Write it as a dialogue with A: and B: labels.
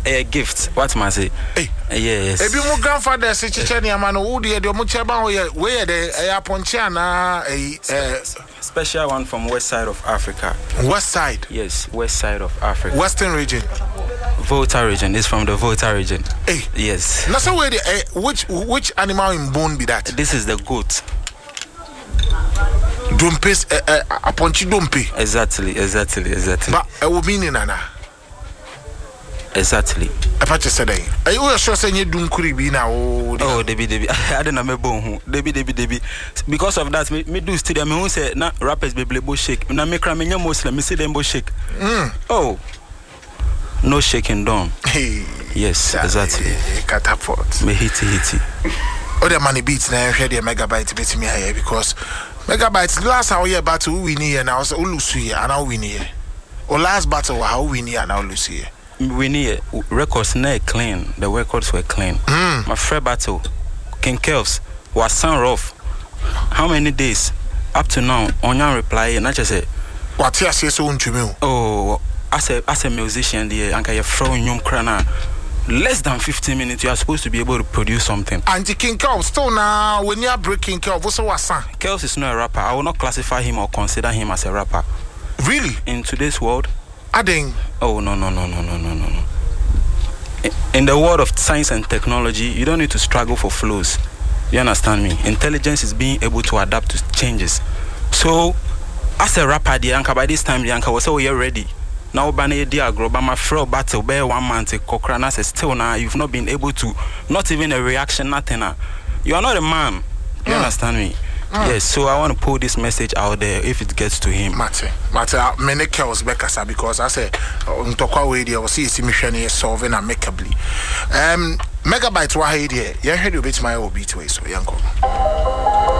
A: a gift. What must I say?
B: Hey.
A: Yes.
B: If your grandfather said Chicheni Amano, who the Muchaba where the Ponchana a
A: special one from west side of Africa.
B: West side?
A: Yes, west side of Africa.
B: Western region.
A: Volta region is from the Volta region.
B: Hey.
A: Yes.
B: Now, so where the which animal in bone be that?
A: This is the goat.
B: Dumpes a ponchi dumpe.
A: Exactly.
B: But I will mean in Nana.
A: Exactly.
B: Apache said, "Are you sure saying you don't be now?"
A: Oh, Debbie. I don't know bone. Debbie. Because of that, me do studio. Me who say na rappers be bo shake. Na me cry me Muslim. Me see them bo shake. Oh, no shaking down.
B: Hey.
A: Yes, exactly.
B: Catapult.
A: Me hitty.
B: Other money beats now. Hear the megabyte beat me here because megabytes last how year battle win here now. So lose here and now win here. Or last battle how win here and now lose here.
A: We need records not clean. The records were clean. My friend battle, King Kelvs was sound rough. How many days up to now? On your reply, and I just say,
B: "What you say so to me?"
A: Oh, as a musician, the and you throw in your crana. Less than 15 minutes, you are supposed to be able to produce something.
B: And the King Kelvs still now when you are breaking Kelvs, what's what son?
A: Kelvs is not a rapper. I will not classify him or consider him as a rapper.
B: Really?
A: In today's world.
B: Adding.
A: Oh no. In the world of science and technology, you don't need to struggle for flows. You understand me? Intelligence is being able to adapt to changes. So, as a rapper, the anchor by this time, the anchor was so you're ready. Now, Bane Diagro, but my frail battle, bear 1 month, Cochrana says, still now, you've not been able to, not even a reaction, nothing. You are not a man. You understand me? Yes, so I want to put this message out there if it gets to him.
B: Mate, many Kelvs Bekasa because I say, Tokwa way, I see Simishani solving amicably. Megabytes were here, you heard you bit my old beat way, so young.